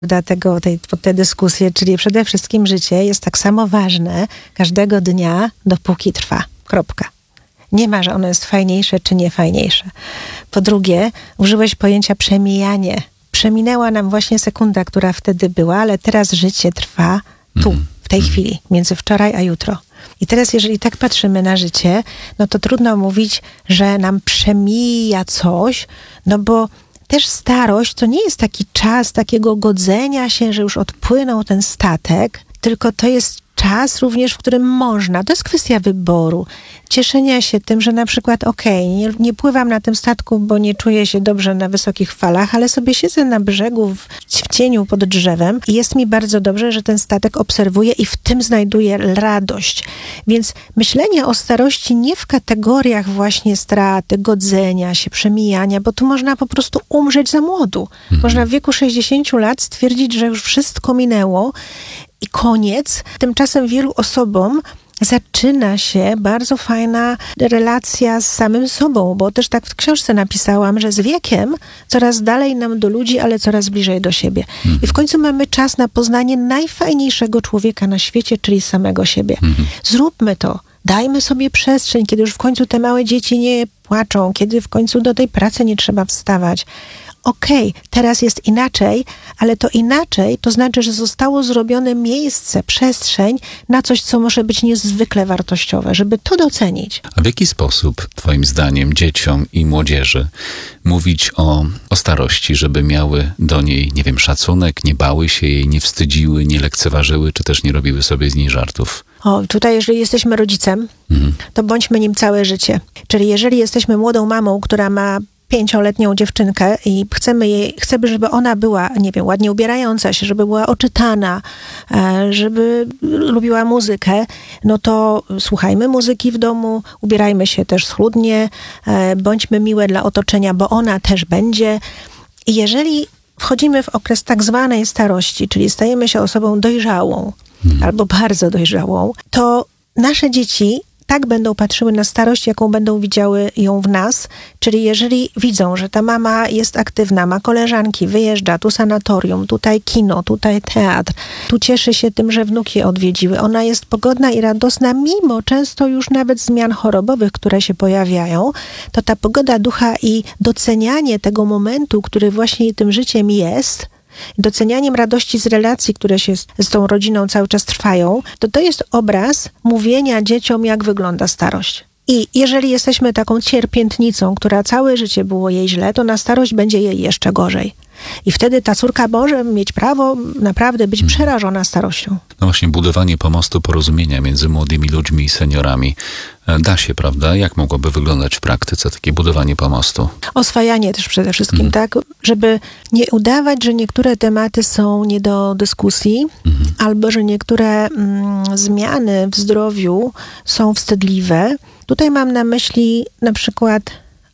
tej dyskusji, czyli przede wszystkim życie jest tak samo ważne każdego dnia, dopóki trwa. Kropka. Nie ma, że ono jest fajniejsze czy nie fajniejsze. Po drugie, użyłeś pojęcia przemijanie. Przeminęła nam właśnie sekunda, która wtedy była, ale teraz życie trwa tu, w tej chwili, między wczoraj a jutro. I teraz, jeżeli tak patrzymy na życie, no to trudno mówić, że nam przemija coś, no bo też starość to nie jest taki czas takiego godzenia się, że już odpłynął ten statek, tylko to jest czas również, w którym można, to jest kwestia wyboru, cieszenia się tym, że na przykład nie pływam na tym statku, bo nie czuję się dobrze na wysokich falach, ale sobie siedzę na brzegu w cieniu pod drzewem i jest mi bardzo dobrze, że ten statek obserwuję i w tym znajduję radość. Więc myślenie o starości nie w kategoriach właśnie straty, godzenia się, przemijania, bo tu można po prostu umrzeć za młodu. Można w wieku 60 lat stwierdzić, że już wszystko minęło i koniec. Tymczasem wielu osobom zaczyna się bardzo fajna relacja z samym sobą, bo też tak w książce napisałam, że z wiekiem coraz dalej nam do ludzi, ale coraz bliżej do siebie. I w końcu mamy czas na poznanie najfajniejszego człowieka na świecie, czyli samego siebie. Zróbmy to. Dajmy sobie przestrzeń, kiedy już w końcu te małe dzieci nie płaczą, kiedy w końcu do tej pracy nie trzeba wstawać. Teraz jest inaczej, ale to inaczej to znaczy, że zostało zrobione miejsce, przestrzeń na coś, co może być niezwykle wartościowe, żeby to docenić. A w jaki sposób, twoim zdaniem, dzieciom i młodzieży mówić o starości, żeby miały do niej, nie wiem, szacunek, nie bały się jej, nie wstydziły, nie lekceważyły, czy też nie robiły sobie z niej żartów? Tutaj jeżeli jesteśmy rodzicem, to bądźmy nim całe życie. Czyli jeżeli jesteśmy młodą mamą, która ma 5-letnią dziewczynkę i chcemy, żeby ona była, nie wiem, ładnie ubierająca się, żeby była oczytana, żeby lubiła muzykę, no to słuchajmy muzyki w domu, ubierajmy się też schludnie, bądźmy miłe dla otoczenia, bo ona też będzie. I jeżeli wchodzimy w okres tak zwanej starości, czyli stajemy się osobą dojrzałą albo bardzo dojrzałą, to nasze dzieci tak będą patrzyły na starość, jaką będą widziały ją w nas. Czyli jeżeli widzą, że ta mama jest aktywna, ma koleżanki, wyjeżdża, tu sanatorium, tutaj kino, tutaj teatr, tu cieszy się tym, że wnuki odwiedziły. Ona jest pogodna i radosna, mimo często już nawet zmian chorobowych, które się pojawiają, to ta pogoda ducha i docenianie tego momentu, który właśnie tym życiem jest, docenianiem radości z relacji, które się z tą rodziną cały czas trwają, to jest obraz mówienia dzieciom, jak wygląda starość. I jeżeli jesteśmy taką cierpiętnicą, która całe życie było jej źle, to na starość będzie jej jeszcze gorzej. I wtedy ta córka może mieć prawo naprawdę być przerażona starością. No właśnie, budowanie pomostu porozumienia między młodymi ludźmi i seniorami da się, prawda? Jak mogłoby wyglądać w praktyce takie budowanie pomostu? Oswajanie też przede wszystkim, tak? Żeby nie udawać, że niektóre tematy są nie do dyskusji, albo że niektóre zmiany w zdrowiu są wstydliwe. Tutaj mam na myśli na przykład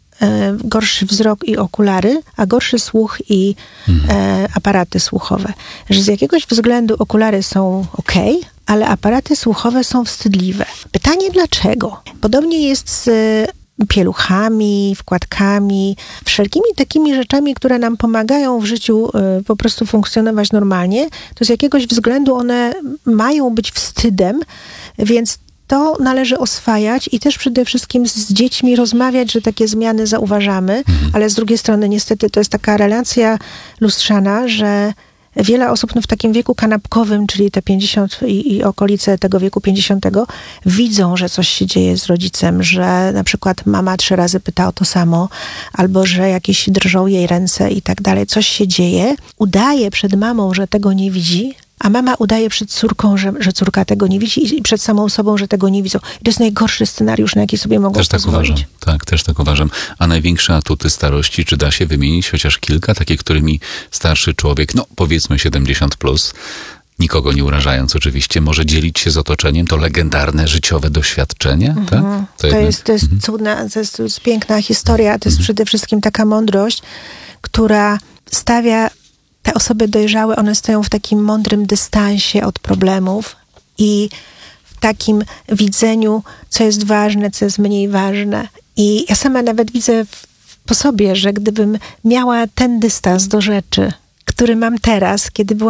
gorszy wzrok i okulary, a gorszy słuch i aparaty słuchowe. Że z jakiegoś względu okulary są ale aparaty słuchowe są wstydliwe. Pytanie dlaczego? Podobnie jest z pieluchami, wkładkami, wszelkimi takimi rzeczami, które nam pomagają w życiu po prostu funkcjonować normalnie, to z jakiegoś względu one mają być wstydem, więc to należy oswajać i też przede wszystkim z dziećmi rozmawiać, że takie zmiany zauważamy, ale z drugiej strony niestety to jest taka relacja lustrzana, że wiele osób w takim wieku kanapkowym, czyli te 50 i okolice tego wieku 50, widzą, że coś się dzieje z rodzicem, że na przykład mama 3 razy pyta o to samo, albo że jakieś drżą jej ręce i tak dalej. Coś się dzieje, udaje przed mamą, że tego nie widzi, a mama udaje przed córką, że córka tego nie widzi i przed samą sobą, że tego nie widzą. I to jest najgorszy scenariusz, na jaki sobie mogą też pozwolić. Tak uważam. Też tak uważam. A największe atuty starości, czy da się wymienić chociaż kilka, takie, którymi starszy człowiek, powiedzmy 70+, nikogo nie urażając oczywiście, może dzielić się z otoczeniem, to legendarne życiowe doświadczenie? Tak? To jest cudna, to jest piękna historia, to jest przede wszystkim taka mądrość, która stawia te osoby dojrzałe, one stoją w takim mądrym dystansie od problemów i w takim widzeniu, co jest ważne, co jest mniej ważne. I ja sama nawet widzę po sobie, że gdybym miała ten dystans do rzeczy, który mam teraz, kiedy byłam